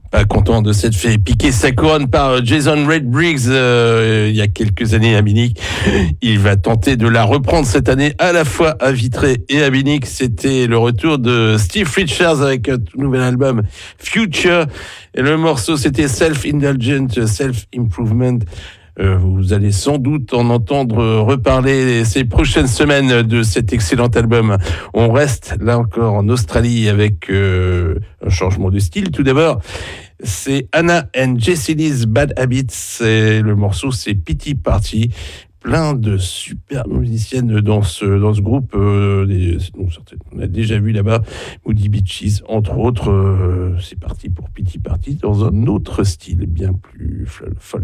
Pas content de s'être fait piquer sa couronne par Jason Red Briggs il y a quelques années à Munich. Il va tenter de la reprendre cette année à la fois à Vitré et à Munich. C'était le retour de Steve Richards avec un tout nouvel album Future. Et le morceau c'était Self-Indulgent, Self-Improvement. Vous allez sans doute en entendre reparler ces prochaines semaines de cet excellent album. On reste là encore en Australie avec un changement de style. Tout d'abord, c'est Anna and Jessie Lee's Bad Habits. Et le morceau, c'est Pity Party. Plein de super musiciennes dans ce groupe. On a déjà vu là-bas Moody Beaches, entre autres. C'est parti pour Pity Party dans un autre style bien plus folk.